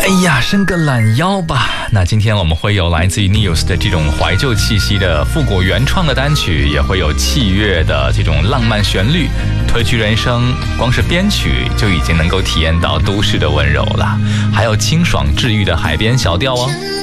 哎呀，伸个懒腰吧。那今天我们会有来自于 News 的这种怀旧气息的复古原创的单曲，也会有器乐的这种浪漫旋律。褪去人声，光是编曲就已经能够体验到都市的温柔了，还有清爽治愈的海边小调哦。